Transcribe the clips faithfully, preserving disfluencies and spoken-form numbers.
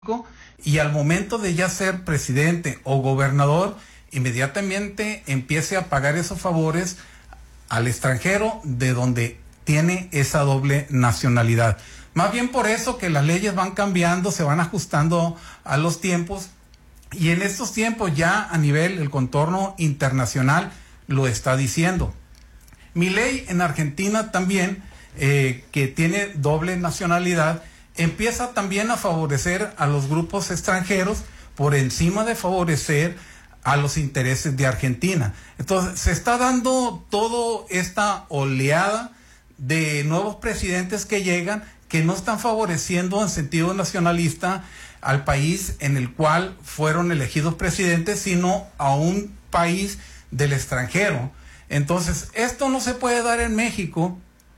y al momento de ya ser presidente o gobernador, inmediatamente empiece a pagar esos favores al extranjero de donde tiene esa doble nacionalidad. Más bien por eso que las leyes van cambiando, se van ajustando a los tiempos, y en estos tiempos ya a nivel, el contorno internacional lo está diciendo. Mi ley en Argentina también, eh, que tiene doble nacionalidad, empieza también a favorecer a los grupos extranjeros por encima de favorecer a los intereses de Argentina. Entonces se está dando toda esta oleada de nuevos presidentes que llegan, que no están favoreciendo en sentido nacionalista al país en el cual fueron elegidos presidentes, sino a un país del extranjero. Entonces esto no se puede dar en México,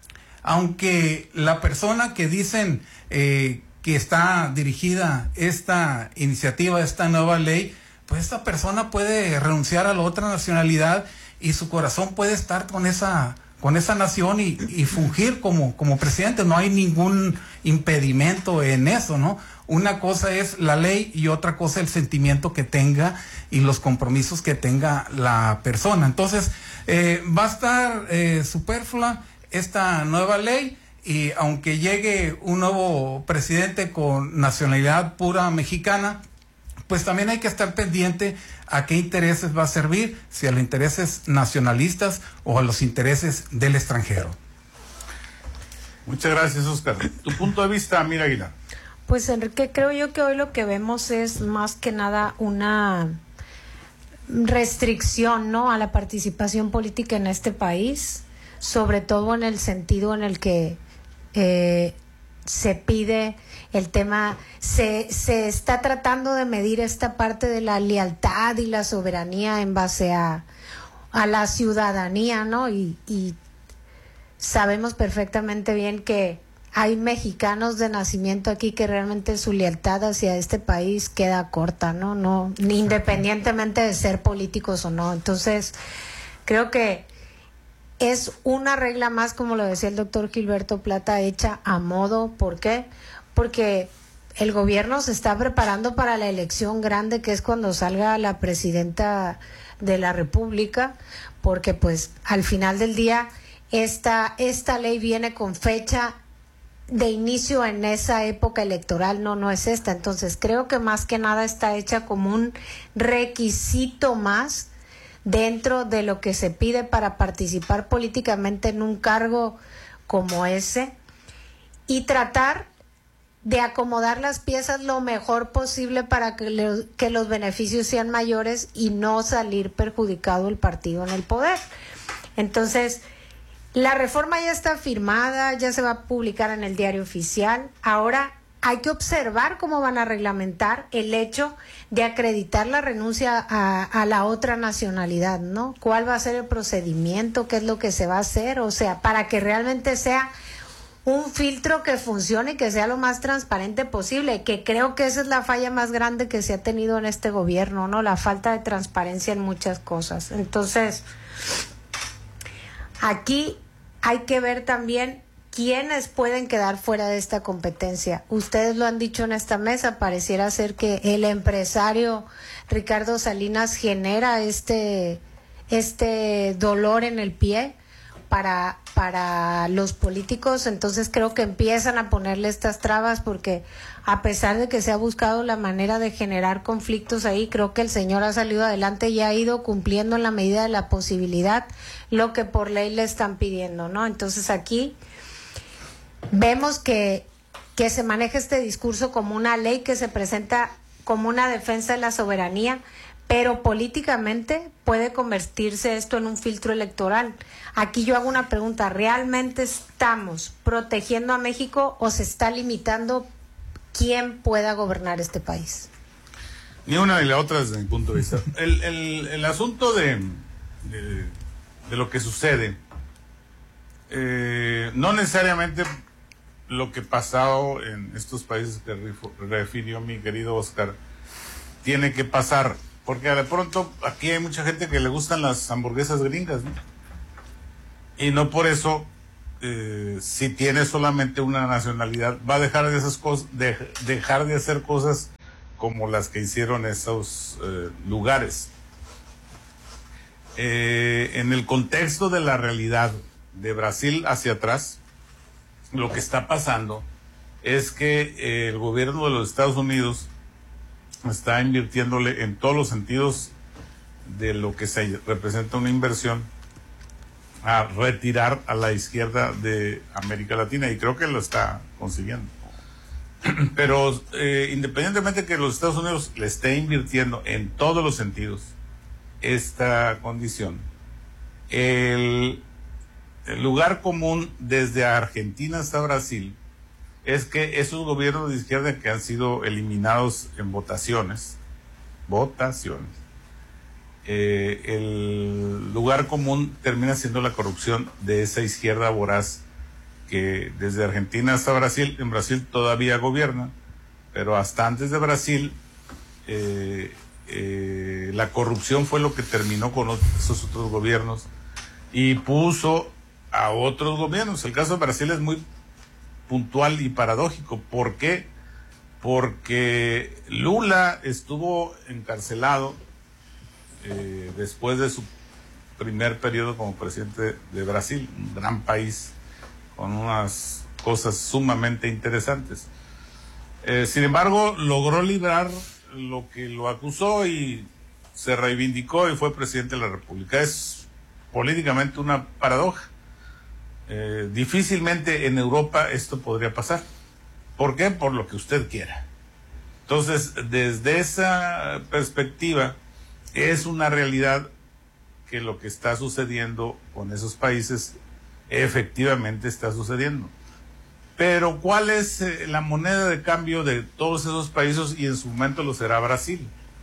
aunque la persona que dicen eh, que está dirigida esta iniciativa, esta nueva ley, pues esta persona puede renunciar a la otra nacionalidad y su corazón puede estar con esa con esa nación y, y fungir como, como presidente. No hay ningún impedimento en eso, ¿no? Una cosa es la ley y otra cosa el sentimiento que tenga y los compromisos que tenga la persona. Entonces, eh, va a estar eh, superflua esta nueva ley, y aunque llegue un nuevo presidente con nacionalidad pura mexicana, pues también hay que estar pendiente a qué intereses va a servir, si a los intereses nacionalistas o a los intereses del extranjero. Muchas gracias, Oscar. Tu punto de vista, Mira Aguilar. Pues Enrique, creo yo que hoy lo que vemos es más que nada una restricción, ¿no?, a la participación política en este país, sobre todo en el sentido en el que eh, se pide el tema, se, se está tratando de medir esta parte de la lealtad y la soberanía en base a, a la ciudadanía, ¿no? Y, y sabemos perfectamente bien que hay mexicanos de nacimiento aquí que realmente su lealtad hacia este país queda corta, ¿no? No, ni independientemente de ser políticos o no. Entonces, creo que es una regla más, como lo decía el doctor Gilberto Plata, hecha a modo. ¿Por qué? Porque el gobierno se está preparando para la elección grande, que es cuando salga la presidenta de la República, porque pues al final del día esta, esta ley viene con fecha de inicio en esa época electoral, no, no es esta. Entonces creo que más que nada está hecha como un requisito más dentro de lo que se pide para participar políticamente en un cargo como ese, y tratar de acomodar las piezas lo mejor posible para que, le, que los beneficios sean mayores y no salir perjudicado el partido en el poder. Entonces, la reforma ya está firmada, ya se va a publicar en el diario oficial. Ahora hay que observar cómo van a reglamentar el hecho de acreditar la renuncia a, a la otra nacionalidad, ¿no? ¿Cuál va a ser el procedimiento? ¿Qué es lo que se va a hacer? O sea, para que realmente sea un filtro que funcione y que sea lo más transparente posible, que creo que esa es la falla más grande que se ha tenido en este gobierno, ¿no? La falta de transparencia en muchas cosas. Entonces, aquí hay que ver también quiénes pueden quedar fuera de esta competencia. Ustedes lo han dicho en esta mesa, pareciera ser que el empresario Ricardo Salinas genera este, este dolor en el pie para, para los políticos. Entonces creo que empiezan a ponerle estas trabas, porque a pesar de que se ha buscado la manera de generar conflictos ahí, creo que el señor ha salido adelante y ha ido cumpliendo en la medida de la posibilidad lo que por ley le están pidiendo, ¿no? Entonces aquí vemos que, que se maneja este discurso como una ley que se presenta como una defensa de la soberanía, pero políticamente puede convertirse esto en un filtro electoral. Aquí yo hago una pregunta: ¿realmente estamos protegiendo a México o se está limitando quién pueda gobernar este país? Ni una ni la otra desde mi punto de vista. El, el, el asunto de, de, de lo que sucede, eh, no necesariamente lo que ha pasado en estos países que refirió mi querido Oscar tiene que pasar, porque de pronto aquí hay mucha gente que le gustan las hamburguesas gringas, ¿no? Y no por eso eh, si tiene solamente una nacionalidad, va a dejar de esas cosas, de, dejar de hacer cosas como las que hicieron esos eh, lugares. Eh, en el contexto de la realidad de Brasil hacia atrás, lo que está pasando es que eh, el gobierno de los Estados Unidos está invirtiéndole en todos los sentidos de lo que se representa una inversión a retirar a la izquierda de América Latina, y creo que lo está consiguiendo. Pero eh, independientemente de que los Estados Unidos le esté invirtiendo en todos los sentidos esta condición, el, el lugar común desde Argentina hasta Brasil es que esos gobiernos de izquierda que han sido eliminados en votaciones, votaciones, eh, el lugar común termina siendo la corrupción de esa izquierda voraz que desde Argentina hasta Brasil, en Brasil todavía gobierna, pero hasta antes de Brasil, eh, eh, la corrupción fue lo que terminó con esos otros gobiernos y puso a otros gobiernos. El caso de Brasil es muy puntual y paradójico. ¿Por qué? Porque Lula estuvo encarcelado eh, después de su primer periodo como presidente de Brasil, un gran país con unas cosas sumamente interesantes. Eh, sin embargo, logró librar lo que lo acusó y se reivindicó y fue presidente de la República. Es políticamente una paradoja. Eh, difícilmente en Europa esto podría pasar. ¿Por qué? Por lo que usted quiera. Entonces, desde esa perspectiva, es una realidad que lo que está sucediendo con esos países efectivamente está sucediendo. Pero ¿cuál es eh, la moneda de cambio de todos esos países? Y en su momento lo será Brasil.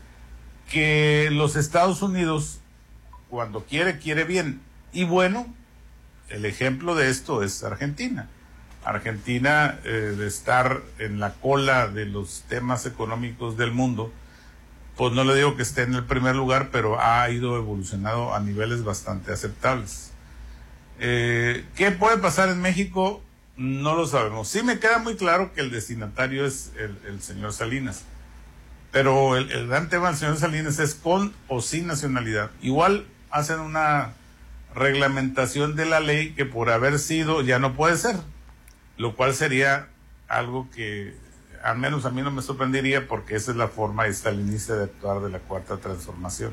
Que los Estados Unidos, cuando quiere, quiere bien. Y bueno, el ejemplo de esto es Argentina. Argentina, eh, de estar en la cola de los temas económicos del mundo, pues no le digo que esté en el primer lugar, pero ha ido evolucionando a niveles bastante aceptables. Eh, ¿Qué puede pasar en México? No lo sabemos. Sí me queda muy claro que el destinatario es el, el señor Salinas, pero el, el gran tema del señor Salinas es con o sin nacionalidad. Igual hacen una reglamentación de la ley que por haber sido ya no puede ser, lo cual sería algo que al menos a mí no me sorprendería, porque esa es la forma estalinista de actuar de la Cuarta Transformación.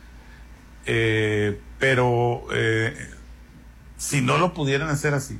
Eh, pero eh, si no lo pudieran hacer así,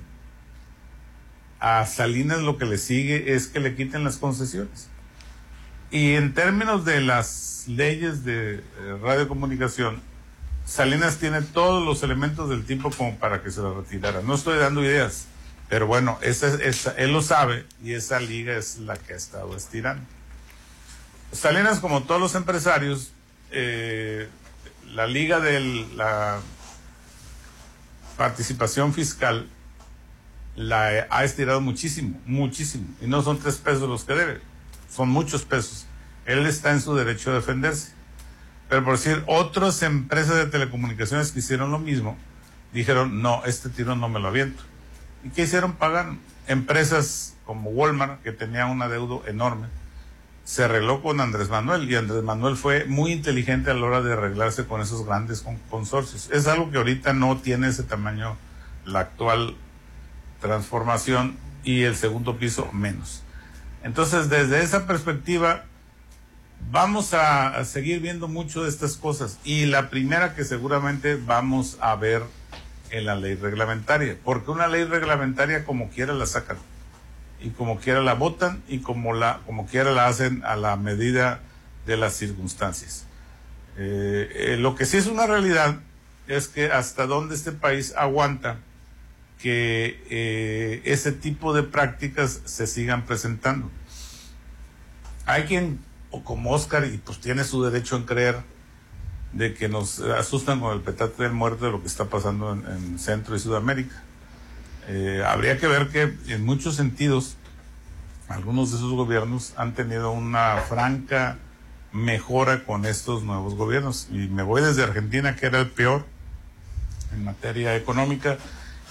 a Salinas lo que le sigue es que le quiten las concesiones. Y en términos de las leyes de eh, radiocomunicación, Salinas tiene todos los elementos del tipo como para que se la retirara. No estoy dando ideas, pero bueno, esa, esa, él lo sabe y esa liga es la que ha estado estirando. Salinas, como todos los empresarios, eh, la liga de la participación fiscal la ha estirado muchísimo, muchísimo. Y no son tres pesos los que debe, son muchos pesos. Él está en su derecho a defenderse. Pero por decir, otras empresas de telecomunicaciones que hicieron lo mismo, dijeron, no, este tiro no me lo aviento. ¿Y qué hicieron? Pagar. Empresas como Walmart, que tenía un adeudo enorme, se arregló con Andrés Manuel, y Andrés Manuel fue muy inteligente a la hora de arreglarse con esos grandes consorcios. Es algo que ahorita no tiene ese tamaño la actual transformación, y el segundo piso menos. Entonces, desde esa perspectiva, vamos a, a seguir viendo mucho de estas cosas, y la primera que seguramente vamos a ver en la ley reglamentaria, porque una ley reglamentaria como quiera la sacan, y como quiera la votan, y como, la, como quiera la hacen a la medida de las circunstancias. Eh, eh, lo que sí es una realidad es que hasta dónde este país aguanta que eh, ese tipo de prácticas se sigan presentando. Hay quien, o como Oscar, y pues tiene su derecho en creer, de que nos asustan con el petate del muerto de lo que está pasando en, en Centro y Sudamérica. Eh, habría que ver que en muchos sentidos algunos de esos gobiernos han tenido una franca mejora con estos nuevos gobiernos, y me voy desde Argentina, que era el peor en materia económica,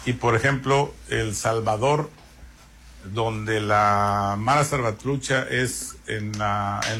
y por ejemplo El Salvador, donde la Mara Salvatrucha es en la en